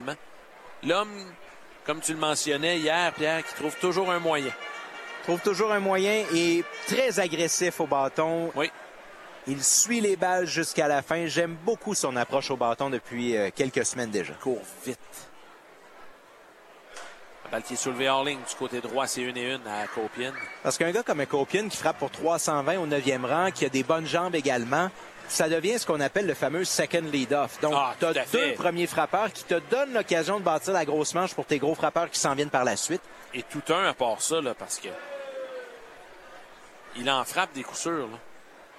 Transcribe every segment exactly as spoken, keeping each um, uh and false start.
également. L'homme, comme tu le mentionnais hier, Pierre, qui trouve toujours un moyen. Trouve toujours un moyen et très agressif au bâton. Oui. Il suit les balles jusqu'à la fin. J'aime beaucoup son approche au bâton depuis euh, quelques semaines déjà. Il court vite. La balle qui est soulevée hors ligne du côté droit, c'est une et une à Copian. Parce qu'un gars comme un Copian qui frappe pour trois cent vingt au neuvième rang, qui a des bonnes jambes également, ça devient ce qu'on appelle le fameux second lead-off. Donc, Ah, tu as tout à deux fait. premiers frappeurs qui te donnent l'occasion de bâtir la grosse manche pour tes gros frappeurs qui s'en viennent par la suite. Et tout un à part ça, là, parce que il en frappe des coups sûrs. Là.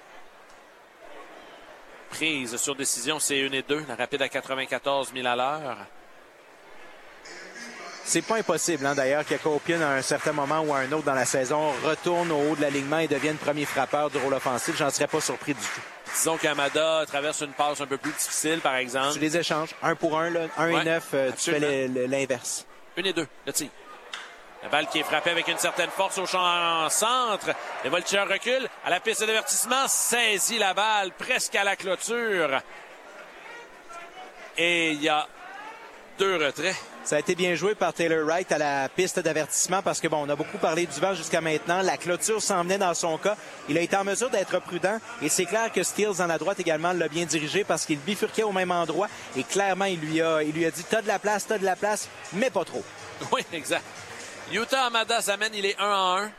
Prise sur décision, c'est une et deux. La rapide à quatre-vingt-quatorze milles à l'heure. C'est pas impossible, hein, d'ailleurs, que Copian, à un certain moment ou à un autre dans la saison, retourne au haut de l'alignement et devienne premier frappeur du rôle offensif. J'en serais pas surpris du tout. Disons qu'Amada traverse une passe un peu plus difficile, par exemple. Tu les échanges. Un pour un, là, un Ouais, et neuf, euh, tu fais absolument. le- le- l'inverse. Une et deux, le tir. La balle qui est frappée avec une certaine force au champ en centre. Les voltigeurs reculent. À la piste d'avertissement, saisit la balle presque à la clôture. Et il y a deux retraits. Ça a été bien joué par Taylor Wright à la piste d'avertissement parce que, bon, on a beaucoup parlé du vent jusqu'à maintenant. La clôture s'en venait dans son cas. Il a été en mesure d'être prudent et c'est clair que Steels, en la droite également, l'a bien dirigé parce qu'il bifurquait au même endroit et clairement, il lui a, il lui a dit « T'as de la place, t'as de la place, mais pas trop. » Oui, exact. Yuta Amada s'amène, il est un à un.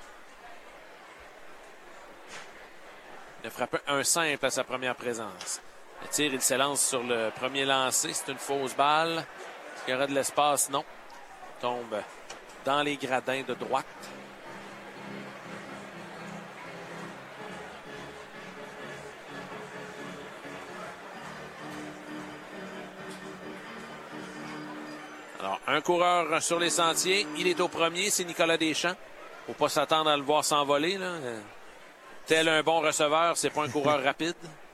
Il a frappé un simple à sa première présence. Le tir, il s'élance sur le premier lancé. C'est une fausse balle. Est-ce qu'il y aura de l'espace? Non. Il tombe dans les gradins de droite. Alors, un coureur sur les sentiers. Il est au premier, c'est Nicolas Deschamps. Faut pas s'attendre à le voir s'envoler, là. Tel un bon receveur, c'est pas un coureur rapide.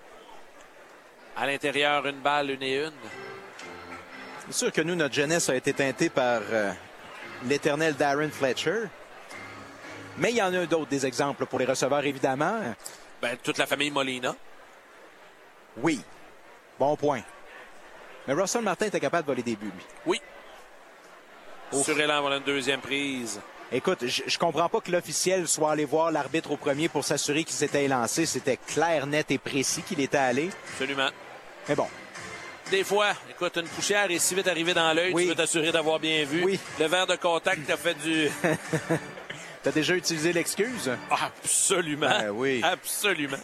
À l'intérieur, une balle, une et une. C'est sûr que nous, notre jeunesse a été teintée par euh, l'éternel Darren Fletcher. Mais il y en a d'autres, des exemples pour les receveurs, évidemment. Ben, toute la famille Molina. Oui. Bon point. Mais Russell Martin était capable de voler des buts, lui. Oui. Ouf. Sur Élan, voilà une deuxième prise. Écoute, je, je comprends pas que l'officiel soit allé voir l'arbitre au premier pour s'assurer qu'il s'était élancé. C'était clair, net et précis qu'il était allé. Absolument. Mais bon. Des fois, écoute, une poussière est si vite arrivée dans l'œil, Oui. tu veux t'assurer d'avoir bien vu. Oui. Le verre de contact t'a fait du... T'as déjà utilisé l'excuse? Absolument. Ben oui. Absolument.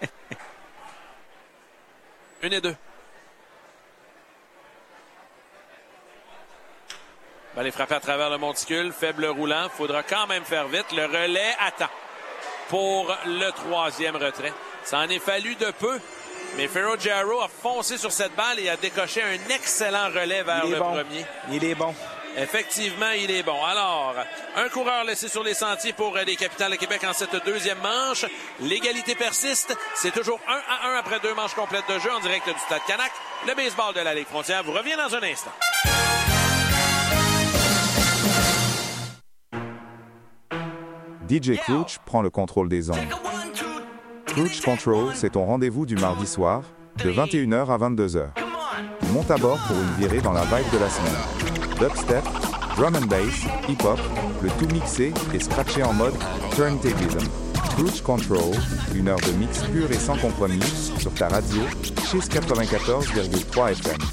Une et deux. Balle est frappée à travers le monticule. Faible roulant. Faudra quand même faire vite. Le relais attend pour le troisième retrait. Ça en est fallu de peu. Mais Ferro Jarrow a foncé sur cette balle et a décoché un excellent relais vers Il est le bon. premier. Il est bon. Effectivement, il est bon. Alors, un coureur laissé sur les sentiers pour les Capitales de Québec en cette deuxième manche. L'égalité persiste. C'est toujours un à un après deux manches complètes de jeu en direct du Stade Canac. Le baseball de la Ligue Frontière vous revient dans un instant. D J Crouch prend le contrôle des ondes. Crouch Control, c'est ton rendez-vous du mardi soir, de vingt et une heures à vingt-deux heures. Monte à bord pour une virée dans la vibe de la semaine. Dubstep, drum and bass, hip-hop, le tout mixé et scratché en mode turntablism. Crouch Control, une heure de mix pur et sans compromis sur ta radio, Chiz quatre-vingt-quatorze virgule trois F M.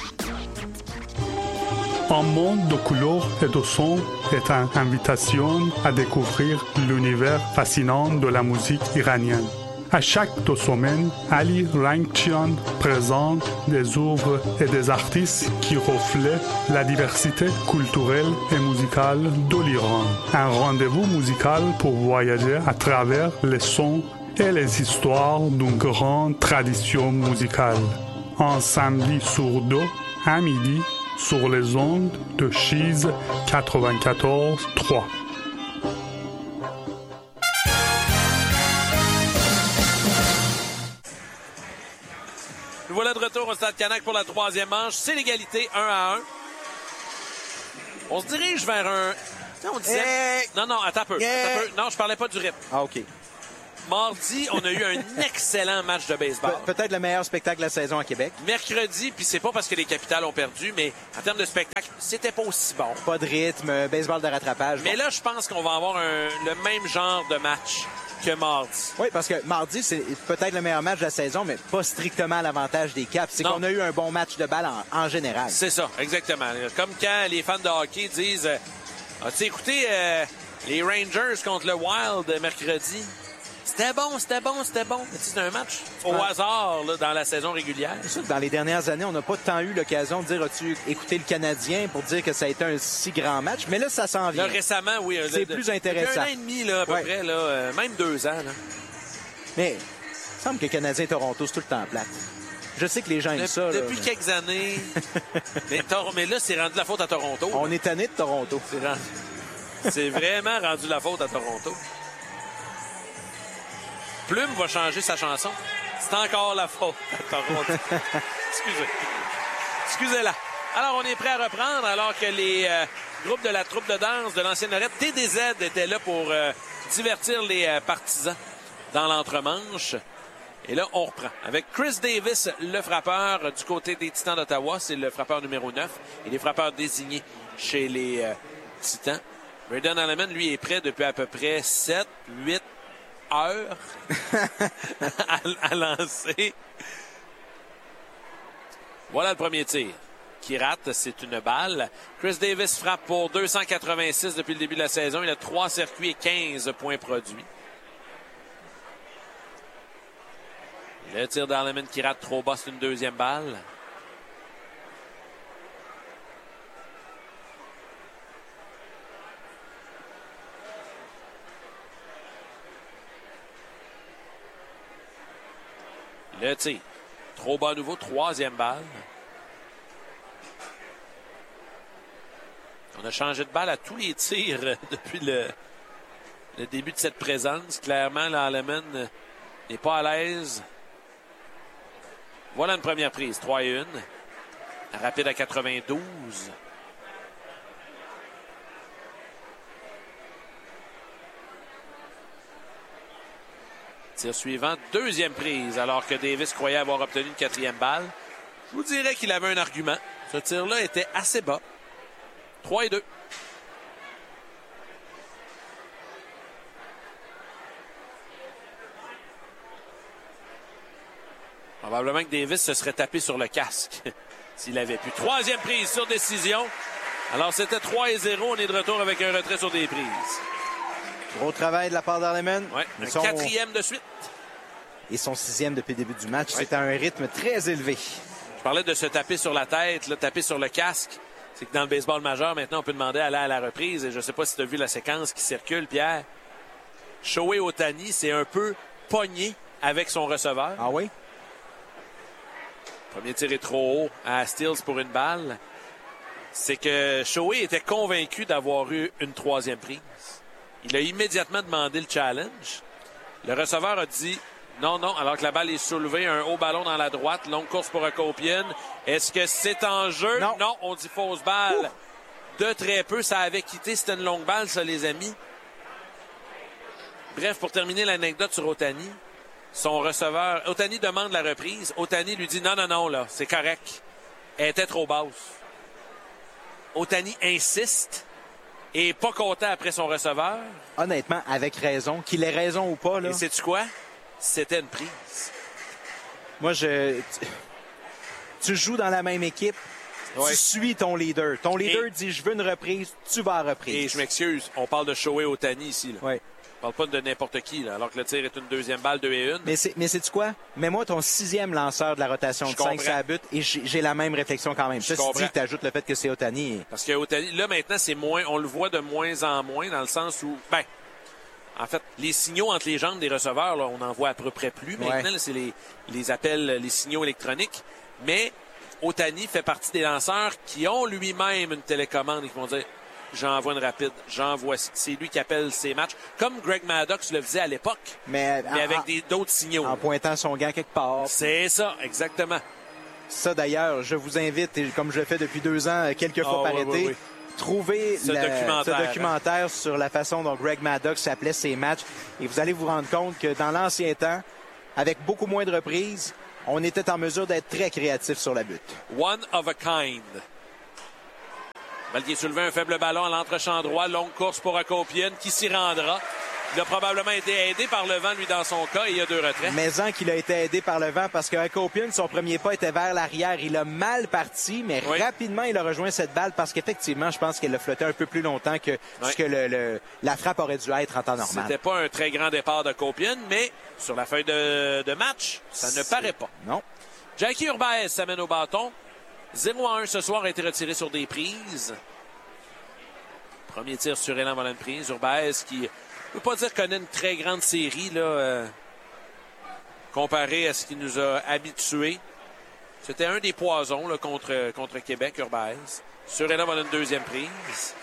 Un monde de couleurs et de sons est une invitation à découvrir l'univers fascinant de la musique iranienne. À chaque deux semaines, Ali Rangchian présente des œuvres et des artistes qui reflètent la diversité culturelle et musicale de l'Iran. Un rendez-vous musical pour voyager à travers les sons et les histoires d'une grande tradition musicale. Un samedi sur deux, à midi, sur les ondes de Chiz quatre-vingt-quatorze trois. Nous voilà de retour au Stade Canac pour la troisième manche. C'est l'égalité un à un. On se dirige vers un... Tu sais, on disait... Hey! Non, non, attends un peu. Yeah! Attends un peu. Non, je parlais pas du rythme. Ah, OK. Mardi, on a eu un excellent match de baseball. Pe- peut-être le meilleur spectacle de la saison à Québec. Mercredi, puis c'est pas parce que les Capitales ont perdu, mais en termes de spectacle, c'était pas aussi bon. Pas de rythme, baseball de rattrapage. Mais bon. là, je pense qu'on va avoir un, le même genre de match que mardi. Oui, parce que mardi, c'est peut-être le meilleur match de la saison, mais pas strictement à l'avantage des Caps. C'est Non. qu'on a eu un bon match de balle en, en général. C'est ça, exactement. Comme quand les fans de hockey disent euh, as-tu écouté euh, les Rangers contre le Wild euh, mercredi? C'était bon, c'était bon, c'était bon. Mais c'est un match au Ah. hasard là, dans la saison régulière. C'est sûr que dans les dernières années, on n'a pas tant eu l'occasion de dire as-tu écouté le Canadien pour dire que ça a été un si grand match. Mais là, ça s'en vient. Là, récemment, oui. C'est de- plus de- intéressant. Depuis un an et demi, là, à peu Ouais. près, là, euh, même deux ans. Là. Mais il semble que Canadien et Toronto, c'est tout le temps plate. Je sais que les gens aiment De- ça. là, depuis mais quelques années. mais, Tor- mais là, c'est rendu la faute à Toronto. On est tanné de Toronto. C'est rendu- c'est vraiment rendu la faute à Toronto. Plume va changer sa chanson. C'est encore la faute à Toronto. Excusez. Excusez-la. Alors, on est prêt à reprendre alors que les euh, groupes de la troupe de danse de l'ancienne Lorette, T D Z, étaient là pour euh, divertir les euh, partisans dans l'entremanche. Et là, on reprend avec Chris Davis, le frappeur du côté des Titans d'Ottawa. C'est le frappeur numéro neuf. Et les frappeurs désignés chez les euh, Titans. Braden Alleman, lui, est prêt depuis à peu près sept, huit heures à, à lancer. Voilà le premier tir qui rate. C'est une balle. Chris Davis frappe pour deux cent quatre-vingt-six depuis le début de la saison. Il a trois circuits et quinze points produits. Le tir d'Alleman qui rate trop bas, c'est une deuxième balle. Le tir. Trop bas à nouveau, troisième balle. On a changé de balle à tous les tirs depuis le, le début de cette présence. Clairement, l'Alleman n'est pas à l'aise. Voilà une première prise, trois et un. Rapide à quatre-vingt-douze. Tir suivant, deuxième prise, alors que Davis croyait avoir obtenu une quatrième balle. Je vous dirais qu'il avait un argument. Ce tir-là était assez bas. trois et deux. Probablement que Davis se serait tapé sur le casque s'il avait pu. Troisième prise sur décision. Alors, c'était trois et zéro. On est de retour avec un retrait sur des prises. Gros travail de la part d'Arleman. Ouais, un Son- quatrième de suite. Et son sixième depuis le début du match. C'est à un rythme très élevé. Je parlais de se taper sur la tête, là, taper sur le casque. C'est que dans le baseball majeur, maintenant, on peut demander à aller à la reprise. Et je ne sais pas si tu as vu la séquence qui circule, Pierre. Shohei Ohtani s'est un peu pogné avec son receveur. Ah oui? Premier tir est trop haut à Steels pour une balle. C'est que Shohei était convaincu d'avoir eu une troisième prise. Il a immédiatement demandé le challenge. Le receveur a dit non, non, alors que la balle est soulevée, un haut ballon dans la droite, longue course pour Akopien. Est-ce que c'est en jeu? Non. Non, on dit fausse balle. Ouh. De très peu, ça avait quitté. C'était une longue balle, ça, les amis. Bref, pour terminer l'anecdote sur Ohtani, son receveur, Ohtani demande la reprise. Ohtani lui dit non, non, non, là, c'est correct. Elle était trop basse. Ohtani insiste et pas content après son receveur. Honnêtement, avec raison. Qu'il ait raison ou pas, là. Et sais-tu quoi? C'était une prise. Moi, je... Tu, tu joues dans la même équipe. Ouais. Tu suis ton leader. Ton leader Et- dit, je veux une reprise, tu vas à la reprise. Et je m'excuse, on parle de Shohei Ohtani ici. Là. Ouais. On parle pas de n'importe qui, là, alors que le tir est une deuxième balle, deux et une. Mais c'est, mais c'est-tu quoi? Mets-moi ton sixième lanceur de la rotation Je de cinq comprends. sur la butte et j'ai, j'ai la même réflexion quand même. Je Ça, comprends. si tu ajoutes le fait que c'est Ohtani. Parce que Ohtani, là, maintenant, c'est moins, on le voit de moins en moins dans le sens où, ben, en fait, les signaux entre les jambes des receveurs, là, on en voit à peu près plus. Ouais. Maintenant, là, c'est les, les appels, les signaux électroniques. Mais Ohtani fait partie des lanceurs qui ont lui-même une télécommande et qui vont dire j'envoie une rapide, j'envoie. C'est lui qui appelle ses matchs. Comme Greg Maddox le faisait à l'époque, Mais, mais en, avec en- des, d'autres signaux. en pointant son gant quelque part. C'est ça, exactement. Ça, d'ailleurs, je vous invite, et comme je le fais depuis deux ans, quelques fois Ah, par oui, été, oui, oui. trouver ce, la, documentaire, ce documentaire sur la façon dont Greg Maddux s'appelait ses matchs et vous allez vous rendre compte que dans l'ancien temps, avec beaucoup moins de reprises, on était en mesure d'être très créatif sur la butte. One of a kind. Balle qui est soulevée, un faible ballon à l'entre-champ droit. Longue course pour Akopien qui s'y rendra. Il a probablement été aidé par le vent, lui, dans son cas, et il y a deux retraits. Mais en qu'il a été aidé par le vent parce qu'Akopien, son premier pas était vers l'arrière. Il a mal parti, mais oui. rapidement, il a rejoint cette balle parce qu'effectivement, je pense qu'elle a flotté un peu plus longtemps que oui. ce que le, le, la frappe aurait dû être en temps normal. C'était pas un très grand départ d'Akopien, mais sur la feuille de, de match, ça ne paraît pas. Non. Jackie Urbaez s'amène au bâton. zéro à un ce soir a été retiré sur des prises. Premier tir sur élan, voilà une prise. Urbaez qui... Je ne peux pas dire qu'on a une très grande série là, euh, comparé à ce qui nous a habitués. C'était un des poisons là, contre, contre Québec, Urbaez. Sur élan, voilà une deuxième prise.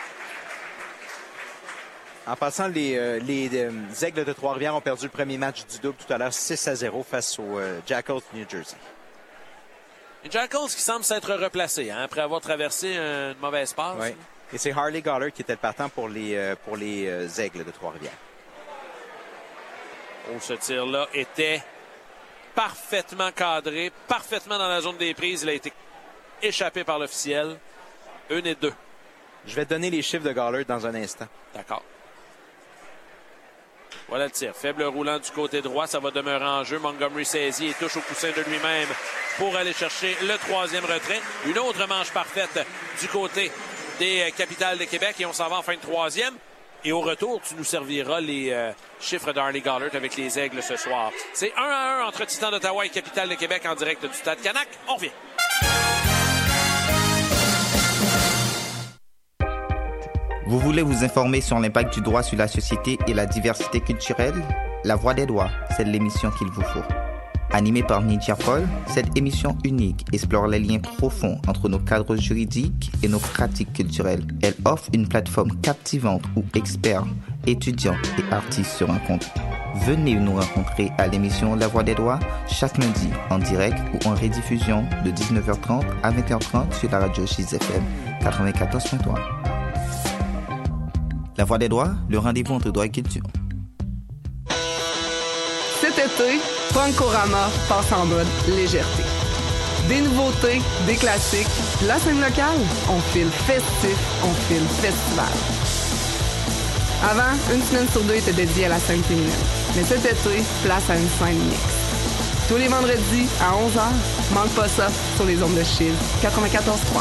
En passant, les, euh, les euh, Aigles de Trois-Rivières ont perdu le premier match du double tout à l'heure, six à zéro face aux euh, Jackals de New Jersey. Les Jackals qui semblent s'être replacés hein, après avoir traversé une mauvaise passe. Oui. Et c'est Harley Goller qui était le partant pour les, euh, pour les euh, Aigles de Trois-Rivières. Oh, ce tir-là était parfaitement cadré, parfaitement dans la zone des prises. Il a été échappé par l'officiel. Une et deux. Je vais te donner les chiffres de Goller dans un instant. D'accord. Voilà le tir. Faible roulant du côté droit. Ça va demeurer en jeu. Montgomery saisit et touche au coussin de lui-même pour aller chercher le troisième retrait. Une autre manche parfaite du côté des Capitales de Québec. Et on s'en va en fin de troisième. Et au retour, tu nous serviras les euh, chiffres d'Harley Gollert avec les Aigles ce soir. C'est un à un entre Titans d'Ottawa et Capitales de Québec en direct du Stade Canac. On revient. Vous voulez vous informer sur l'impact du droit sur la société et la diversité culturelle? La Voix des droits, c'est l'émission qu'il vous faut. Animée par Nidia Paul, cette émission unique explore les liens profonds entre nos cadres juridiques et nos pratiques culturelles. Elle offre une plateforme captivante où experts, étudiants et artistes se rencontrent. Venez nous rencontrer à l'émission La Voix des droits chaque lundi en direct ou en rediffusion de dix-neuf heures trente à vingt heures trente sur la radio Chiz F M quatre-vingt-quatorze point trois. La Voix des droits, le rendez-vous entre droit et culture. Cet été, Punkorama passe en mode légèreté. Des nouveautés, des classiques, de la scène locale, on file festif, on file festival. Avant, une semaine sur deux était dédiée à la scène féminine. Mais cet été, place à une scène mixte. Tous les vendredis à onze heures, manque pas ça sur les ondes de Chiz quatre-vingt-quatorze point trois.